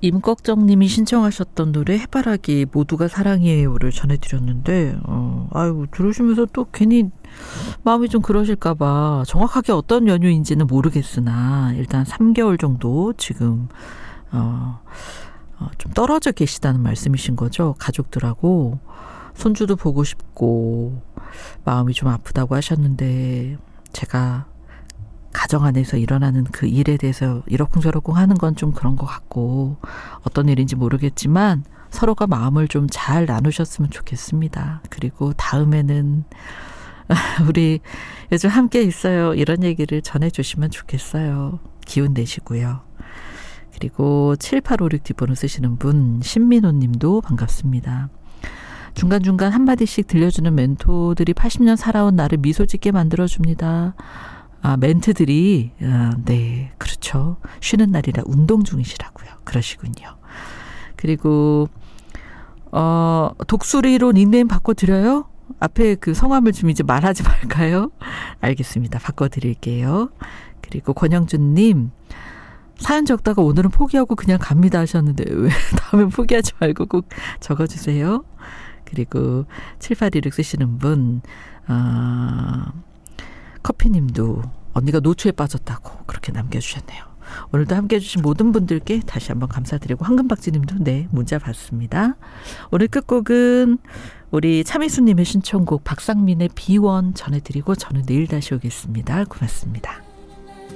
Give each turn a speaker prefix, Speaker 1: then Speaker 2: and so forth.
Speaker 1: 임꺽정님이 신청하셨던 노래 해바라기 모두가 사랑이에요를 전해드렸는데 아이고 들으시면서 또 괜히 마음이 좀 그러실까봐 정확하게 어떤 연유인지는 모르겠으나 일단 3개월 정도 지금 좀 떨어져 계시다는 말씀이신 거죠. 가족들하고 손주도 보고 싶고 마음이 좀 아프다고 하셨는데 제가 가정 안에서 일어나는 그 일에 대해서 이러쿵저러쿵 하는 건 좀 그런 것 같고 어떤 일인지 모르겠지만 서로가 마음을 좀 잘 나누셨으면 좋겠습니다. 그리고 다음에는 우리 요즘 함께 있어요. 이런 얘기를 전해주시면 좋겠어요. 기운 내시고요. 그리고 7856 뒷번호 쓰시는 분 신민호 님도 반갑습니다. 중간중간 한마디씩 들려주는 멘토들이 80년 살아온 나를 미소 짓게 만들어줍니다. 멘트들이 네 그렇죠. 쉬는 날이라 운동 중이시라고요. 그러시군요. 그리고 독수리로 닉네임 바꿔드려요? 앞에 그 성함을 좀 이제 말하지 말까요? 알겠습니다. 바꿔드릴게요. 그리고 권영준님 사연 적다가 오늘은 포기하고 그냥 갑니다 하셨는데 왜 다음엔 포기하지 말고 꼭 적어주세요. 그리고 7816 쓰시는 분 커피님도 언니가 노출에 빠졌다고 그렇게 남겨주셨네요. 오늘도 함께해 주신 모든 분들께 다시 한번 감사드리고 황금박지님도 네 문자 받습니다. 오늘 끝곡은 우리 차미수님의 신청곡 박상민의 비원 전해드리고 저는 내일 다시 오겠습니다. 고맙습니다.